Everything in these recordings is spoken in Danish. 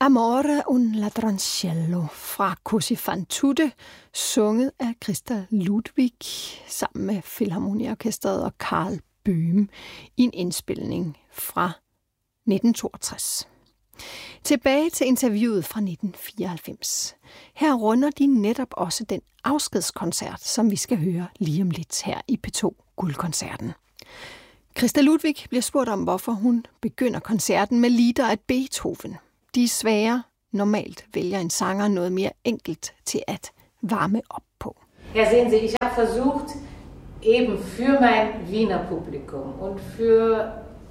Amore un ladroncello fra Cosi fan tutte, sunget af Christa Ludwig sammen med Filharmoniorkestret og Carl Böhm i en indspilning fra 1962. Tilbage til interviewet fra 1994. Her runder de netop også den afskedskoncert, som vi skal høre lige om lidt her i P2 Guldkoncerten. Christa Ludwig bliver spurgt om, hvorfor hun begynder koncerten med lieder af Beethoven. De er svære. Normalt vælger en sanger noget mere enkelt til at varme op på. Ja, sehen Sie, ich habe versucht, eben für mein Wiener Publikum und für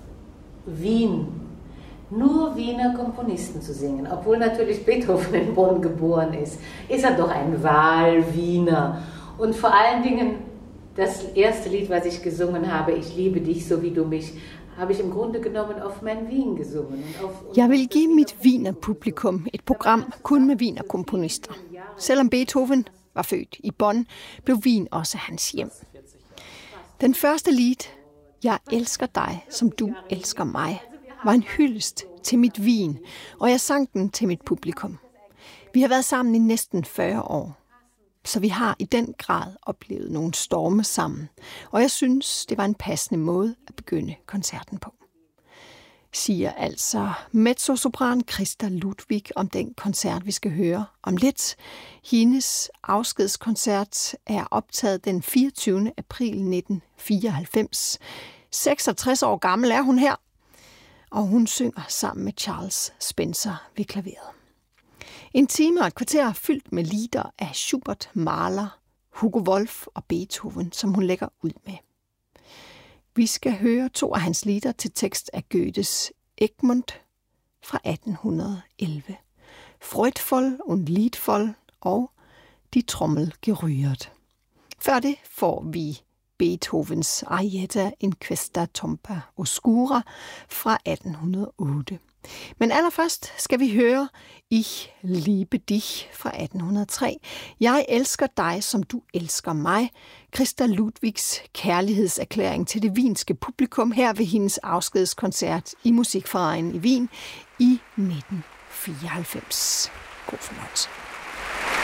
Wien nur Wiener Komponisten zu singen. Obwohl natürlich Beethoven in Bonn geboren ist, ist er doch ein Wahlwiener. Und vor allen Dingen das erste Lied, was ich gesungen habe, Ich liebe dich, so wie du mich, habe ich im Grunde genommen auf mein Wien gesungen. Jeg vil give mit Wiener-publikum et program kun med Wiener-komponister. Selvom Beethoven var født i Bonn, blev Wien også hans hjem. Den første lied, Jeg elsker dig, som du elsker mig, var en hyldest til mit Wien, og jeg sang den til mit publikum. Vi har været sammen i næsten 40 år. Så vi har i den grad oplevet nogle storme sammen, og jeg synes, det var en passende måde at begynde koncerten på. Siger altså mezzosopran Christa Ludwig om den koncert, vi skal høre om lidt. Hendes afskedskoncert er optaget den 24. april 1994. 66 år gammel er hun her, og hun synger sammen med Charles Spencer ved klaveret. En time og et kvarter fyldt med lieder af Schubert, Mahler, Hugo Wolf og Beethoven, som hun lægger ud med. Vi skal høre 2 af hans lieder til tekst af Goethes Egmont fra 1811. Freudvoll und Liedvoll og Die Trommel gerührt. Før det får vi Beethovens Arietta in questa tomba oscura fra 1808. Men allerførst skal vi høre Ich liebe dich fra 1803. Jeg elsker dig, som du elsker mig. Christa Ludwigs kærlighedserklæring til det wienske publikum her ved hendes afskedskoncert i Musikvereinen i Wien i 1994. God fornøjelse.